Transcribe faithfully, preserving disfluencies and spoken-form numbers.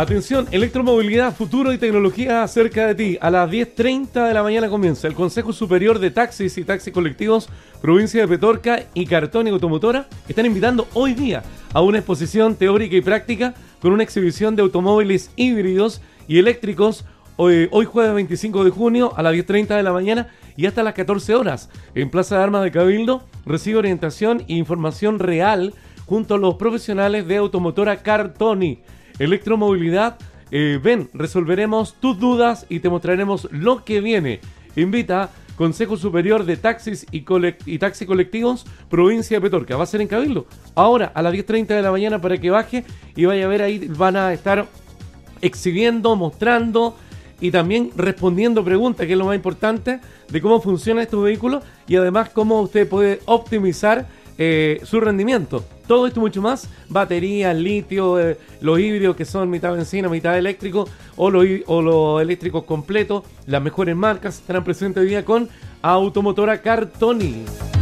Atención, electromovilidad, futuro y tecnología cerca de ti. A las diez treinta de la mañana comienza el Consejo Superior de Taxis y Taxis Colectivos, provincia de Petorca y Cartón y Automotora, que están invitando hoy día a una exposición teórica y práctica con una exhibición de automóviles híbridos y eléctricos hoy, hoy jueves veinticinco de junio a las diez treinta de la mañana y hasta las catorce horas. En Plaza de Armas de Cabildo recibe orientación e información real junto a los profesionales de Automotora Cartoni. Electromovilidad, eh, ven, resolveremos tus dudas y te mostraremos lo que viene. Invita Consejo Superior de Taxis y, colect y Taxi Colectivos, provincia de Petorca. Va a ser en Cabildo. Ahora, a las diez treinta de la mañana para que baje y vaya a ver ahí, van a estar exhibiendo, mostrando y también respondiendo preguntas, que es lo más importante, de cómo funcionan estos vehículos y además cómo usted puede optimizar eh, su rendimiento. Todo esto y mucho más, batería, litio, eh, los híbridos que son mitad benzina, mitad eléctrico, o los, o los eléctricos completos, las mejores marcas estarán presentes hoy día con Automotora Cartoni.